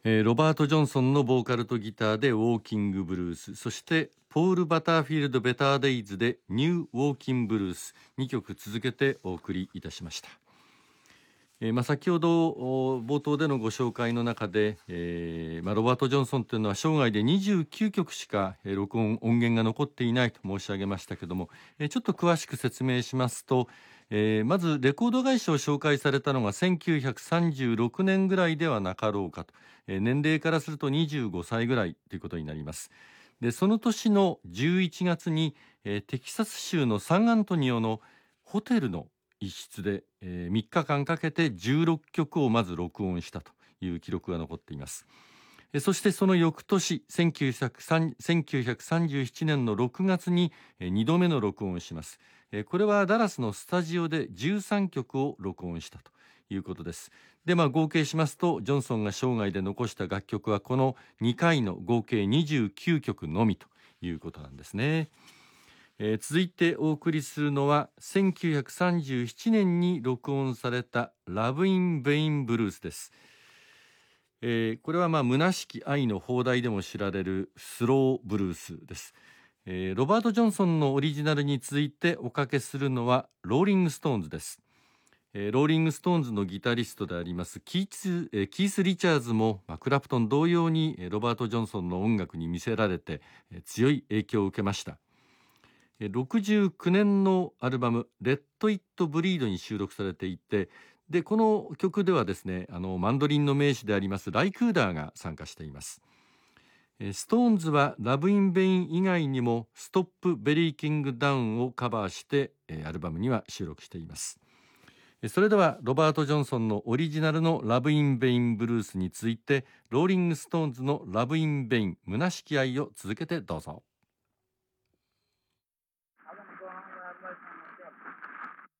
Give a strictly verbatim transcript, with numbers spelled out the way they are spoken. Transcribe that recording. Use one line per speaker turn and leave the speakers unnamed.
えーロバート・ジョンソンのボーカルとギターでウォーキングブルース、そしてポール・バターフィールド・ベター・デイズでニュー・ウォーキングブルース、にきょく続けてお送りいたしました。えーまあ、先ほど冒頭でのご紹介の中で、えーまあ、ロバート・ジョンソンというのは生涯でにじゅうきゅうきょくしか、えー録音音源が残っていないと申し上げましたけども、えーちょっと詳しく説明しますと、えーまずレコード会社を紹介されたのがせんきゅうひゃくさんじゅうろくねんぐらいではなかろうかと、えー年齢からするとにじゅうごさいぐらいということになります。でその年のじゅういちがつに、えーテキサス州のサンアントニオのホテルの一室で、えー、みっかかんかけてじゅうろっきょくをまず録音したという記録が残っています。えーそしてその翌年せんきゅうひゃくさんじゅうななねんのろくがつに、えー、にどめの録音をします。えーこれはダラスのスタジオでじゅうさんきょくを録音したということです。で、まあ、合計しますとジョンソンが生涯で残した楽曲はこのにかいの合計にじゅうきゅうきょくのみということなんですね。えー続いてお送りするのはせんきゅうひゃくさんじゅうななねんに録音されたラブ・イン・ベイン・ブルースです。えーこれはまあ虚しき愛の放題でも知られるスローブルースです。えーロバート・ジョンソンのオリジナルについておかけするのはローリング・ストーンズです。えーローリング・ストーンズのギタリストでありますキース、えーキース・リチャーズも、まあ、クラプトン同様にえーロバート・ジョンソンの音楽に魅せられて、えー強い影響を受けました。ろくじゅうきゅうねんのアルバム「レッド・イット・ブリード」に収録されていて、でこの曲ではですね、あのマンドリンの名手でありますライクーダーが参加しています。えーストーンズはラブ・イン・ベイン以外にもストップ・ベリーキング・ダウンをカバーして、えーアルバムには収録しています。えーそれではロバート・ジョンソンのオリジナルのラブ・イン・ベイン・ブルースについてローリング・ストーンズのラブ・イン・ベイン虚しき愛を続けてどうぞ。